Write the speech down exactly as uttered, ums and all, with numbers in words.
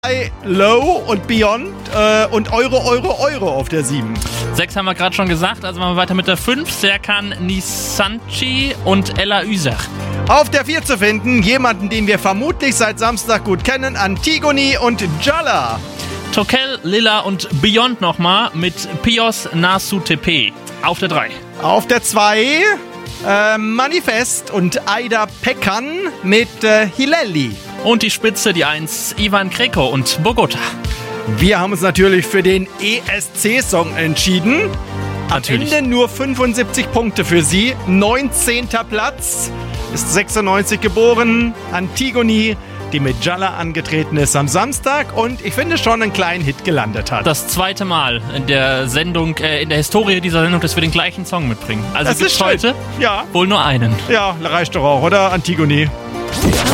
Low und Beyond äh, und Euro, Euro, Euro auf der sieben. Sechs haben wir gerade schon gesagt, also machen wir weiter mit der fünf. Serkan Nisanci und Ella Üser. Auf der vier zu finden, jemanden, den wir vermutlich seit Samstag gut kennen, Antigone und Jalla. Tokel, Lilla und Beyond nochmal mit Pios Nasu Tepe. Auf der drei. Auf der zwei äh, Manifest und Aida Pekkan mit äh, Hileli. Und die Spitze, die eins, Ivan Greco und Bogota. Wir haben uns natürlich für den E S C-Song entschieden. Natürlich. Am Ende nur fünfundsiebzig Punkte für sie. neunzehnter Platz. Ist sechsundneunzig geboren. Antigone, die mit Jalla angetreten ist am Samstag und ich finde schon einen kleinen Hit gelandet hat. Das zweite Mal in der Sendung, äh, in der Historie dieser Sendung, dass wir den gleichen Song mitbringen. Also das gibt's ist heute ja. wohl nur einen. Ja, reicht doch auch, oder? Antigone.